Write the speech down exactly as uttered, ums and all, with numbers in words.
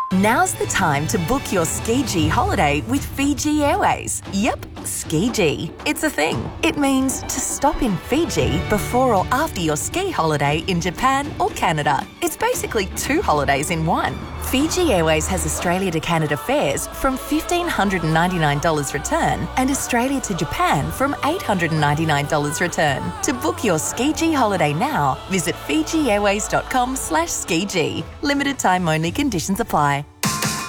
Now's the time to book your Ski-G holiday with Fiji Airways. Yep, Ski-G. It's a thing. It means to stop in Fiji before or after your ski holiday in Japan or Canada. It's basically two holidays in one. Fiji Airways has Australia to Canada fares from one thousand five hundred ninety-nine dollars return and Australia to Japan from eight hundred ninety-nine dollars return. To book your Ski-G holiday now, visit fijiairways dot com slash ski-g. Limited time only, conditions apply.